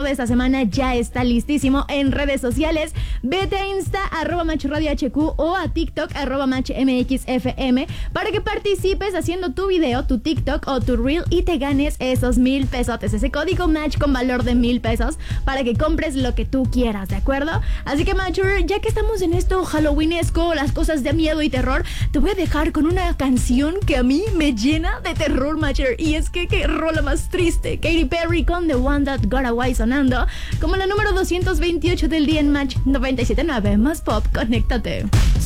de esta semana ya está listísimo en redes sociales. Vete a Insta, @MachRadioHQ o a TikTok, @MachMXFM, para que participes haciendo tu video, tu TikTok o tu Reel y te ganes esos 1,000 pesotes, ese código Match con valor de 1,000 pesos para que compres lo que tú quieras, ¿de acuerdo? Así que, Matcher, ya que estamos en esto halloweenesco, las cosas de miedo y terror, te voy a dejar con una canción que a mí me llena de terror, Matcher, y es que qué rola más triste. Katy Perry con The One That Got Away sonando como la número 228 del día en Match 97.9. Más pop, conéctate.